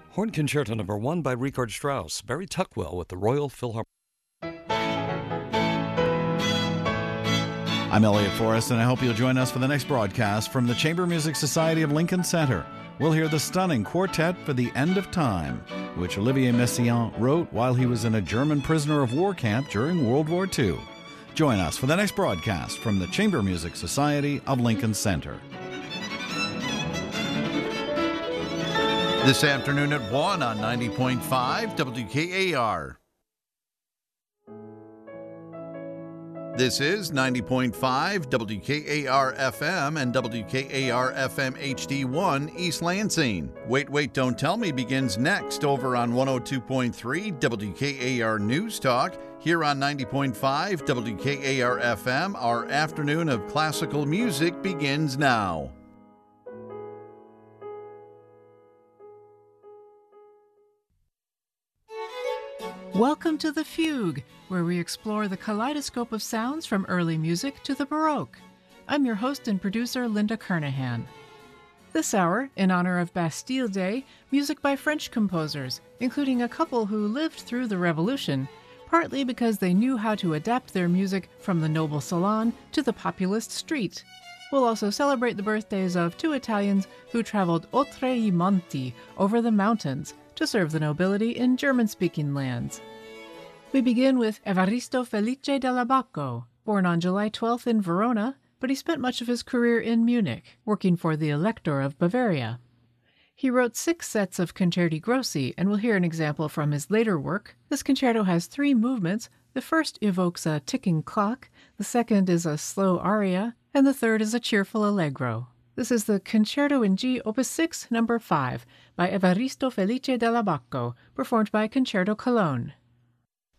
Horn Concerto No. 1 by Richard Strauss, Barry Tuckwell with the Royal Philharmonic. I'm Elliot Forrest, and I hope you'll join us for the next broadcast from the Chamber Music Society of Lincoln Center. We'll hear the stunning Quartet for the End of Time, which Olivier Messiaen wrote while he was in a German prisoner of war camp during World War II. Join us for the next broadcast from the Chamber Music Society of Lincoln Center. This afternoon at 1 on 90.5 WKAR. This is 90.5 WKAR FM and WKAR FM HD1 East Lansing. Wait, Don't Tell Me begins next over on 102.3 WKAR News Talk. Here on 90.5 WKAR FM, our afternoon of classical music begins now. Welcome to The Fugue, where we explore the kaleidoscope of sounds from early music to the Baroque. I'm your host and producer, Linda Kernahan. This hour, in honor of Bastille Day, music by French composers, including a couple who lived through the Revolution, partly because they knew how to adapt their music from the noble salon to the populist street. We'll also celebrate the birthdays of two Italians who traveled oltre i monti, over the mountains, to serve the nobility in German-speaking lands. We begin with Evaristo Felice della Bacco, born on July 12th in Verona, but he spent much of his career in Munich, working for the Elector of Bavaria. He wrote 6 sets of concerti grossi, and we'll hear an example from his later work. This concerto has 3 movements. The first evokes a ticking clock, the second is a slow aria, and the third is a cheerful allegro. This is the Concerto in G, Opus 6, No. 5, by Evaristo Felice della Bacco, performed by Concerto Cologne.